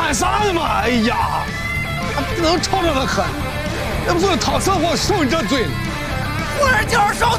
干啥呢嘛？哎呀，不能朝着他喝，那不是掏车给我受你这罪了。 我这就是受